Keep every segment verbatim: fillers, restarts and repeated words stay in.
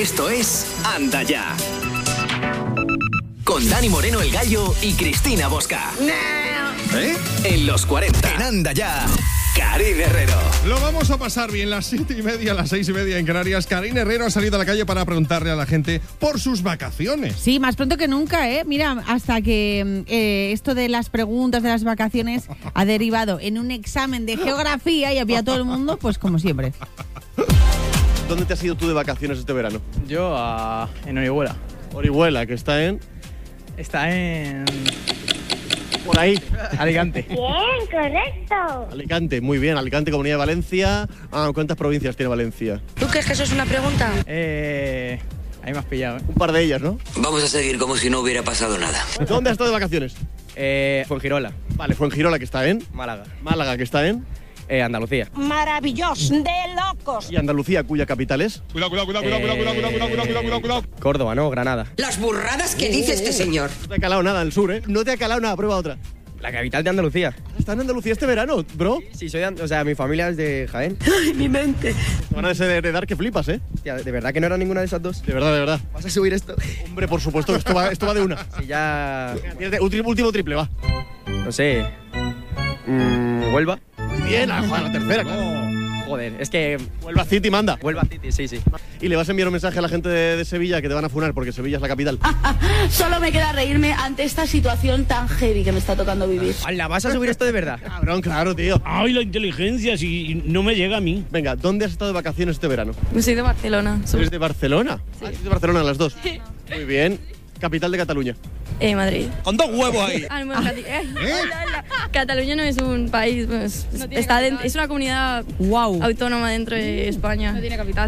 Esto es Anda Ya. Con Dani Moreno el Gallo y Cristina Bosca. ¿Eh? En los cuarenta. En Anda Ya. Karine Herrero. Lo vamos a pasar bien, las siete y media, las seis y media en Canarias. Karine Herrero ha salido a la calle para preguntarle a la gente por sus vacaciones. Sí, más pronto que nunca, ¿eh? Mira, hasta que eh, esto de las preguntas de las vacaciones ha derivado en un examen de geografía y había todo el mundo, pues como siempre. ¿Dónde te has ido tú de vacaciones este verano? Yo a, en Orihuela. Orihuela, que está en... Está en... Por ahí. Alicante. Bien, correcto. Alicante, muy bien. Alicante, Comunidad de Valencia. Ah, ¿cuántas provincias tiene Valencia? ¿Tú crees que eso es una pregunta? Eh... Ahí me has pillado, ¿eh? Un par de ellas, ¿no? Vamos a seguir como si no hubiera pasado nada. ¿Dónde has estado de vacaciones? Eh... Fuengirola. Vale, Fuengirola, que está en... Málaga. Málaga, que está en... Eh, Andalucía. Maravilloso, de locos. Y Andalucía, cuya capital es... Cuidado, cuidado, cuidado, cuidado, cuidado, cuidado, cuidado, cuidado, cuidado, cuidado. Córdoba, ¿no? Granada. Las burradas que dice este señor. No te ha calado nada el sur, ¿eh? No te ha calado nada, prueba otra. La capital de Andalucía. ¿Está en Andalucía este verano, bro? Sí, soy de... O sea, mi familia es de Jaén. Ay, mi mente. Te van a heredar que flipas, ¿eh? Tía, ¿de verdad que no era ninguna de esas dos? De verdad, de verdad. ¿Vas a subir esto? Hombre, por supuesto, esto va, esto va de una. Sí, ya... Tienes último, último triple, va. No sé... Mm, ¿Huelva? Bien, a la tercera, claro. Joder, es que... Huelva City manda. Huelva City, sí, sí. Y le vas a enviar un mensaje a la gente de, de Sevilla que te van a funar porque Sevilla es la capital. Solo me queda reírme ante esta situación tan heavy que me está tocando vivir. ¡Hala, vas a subir esto de verdad! Cabrón, claro, tío. Ay, la inteligencia, si no me llega a mí. Venga, ¿dónde has estado de vacaciones este verano? Soy de Barcelona. ¿Eres de Barcelona? Sí. Ah, ¿eres de Barcelona las dos? Sí. Muy bien. Capital de Cataluña. Eh, Madrid. Con dos huevos ahí. Ah, bueno, Cati- eh, hola, hola. Cataluña no es un país, pues, está dent- es una comunidad Wow. autónoma dentro de España. No tiene capital.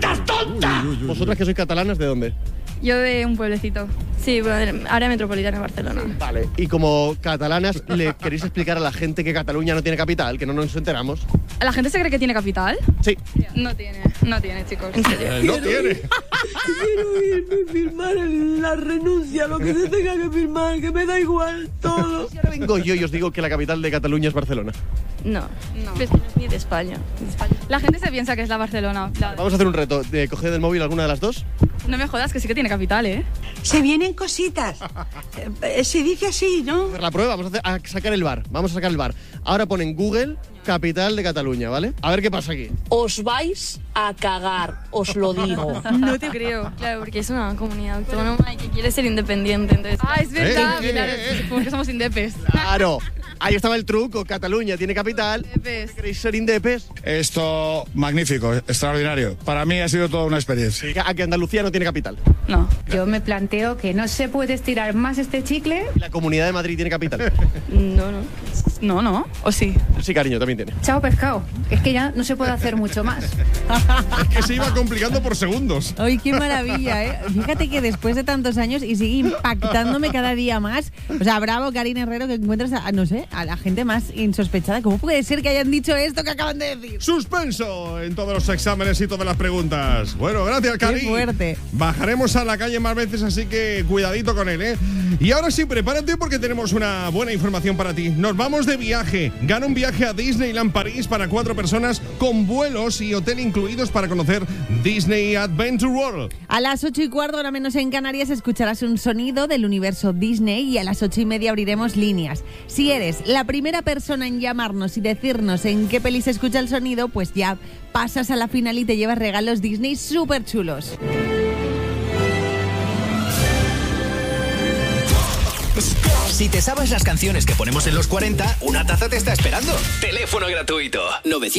¿Vosotras que sois catalanas, de dónde? Yo de un pueblecito. Sí, bueno, área metropolitana de Barcelona. Vale. Y como catalanas, ¿le queréis explicar a la gente que Cataluña no tiene capital? Que no nos enteramos. ¿La gente se cree que tiene capital? Sí. No tiene, no tiene, chicos. En serio. Eh, no tiene. Quiero irme, firmar la renuncia, lo que se tenga que firmar, que me da igual todo. Y ahora vengo yo y os digo que la capital de Cataluña es Barcelona. No, no. Pues no es ni de España. De España. La gente se piensa que es la Barcelona. La- Vamos a hacer un reto. De coger del móvil alguna de las dos. No me jodas, que sí que tiene capital, ¿eh? Se vienen cositas. Eh, Se dice así, ¿no? Hacer la prueba, vamos a, hacer- a sacar el bar. Vamos a sacar el bar. Ahora pon en Google capital de Cataluña, ¿vale? A ver qué pasa aquí. Os vais a cagar, os lo digo. No te creo. Claro, porque es una comunidad autónoma y que quiere ser independiente, entonces... Ah, es verdad, Eh, eh, claro, eh, eh. porque somos indepes. Claro. Ahí estaba el truco. Cataluña tiene capital. Indepes. ¿Queréis ser indepes? Esto magnífico, extraordinario. Para mí ha sido toda una experiencia. A que Andalucía no tiene capital. No. Yo me planteo que no se puede estirar más este chicle. ¿Y la Comunidad de Madrid tiene capital? No, no. No, no. ¿O sí? Sí, cariño, también tiene. Chao pescado. Es que ya no se puede hacer mucho más. Es que se iba complicando por segundos. Ay, qué maravilla, ¿eh? Fíjate que después de tantos años y sigue impactándome cada día más. O sea, bravo, Karine Herrero, que encuentras a, no sé, a la gente más insospechada. ¿Cómo puede ser que hayan dicho esto que acaban de decir? Suspenso en todos los exámenes y todas las preguntas. Bueno, gracias, Cari. Qué fuerte. Bajaremos a la calle más veces, así que cuidadito con él, ¿eh? Y ahora sí, prepárate porque tenemos una buena información para ti. Nos vamos de viaje. Gana un viaje a Disneyland París para cuatro personas con vuelos y hotel incluidos para conocer Disney Adventure World. A las ocho y cuarto, ahora menos en Canarias, escucharás un sonido del universo Disney y a las ocho y media abriremos líneas. Si eres la primera persona en llamarnos y decirnos en qué peli se escucha el sonido, pues ya pasas a la final y te llevas regalos Disney súper chulos. Si te sabes las canciones que ponemos en los cuarenta, una taza te está esperando. Teléfono gratuito. novecientos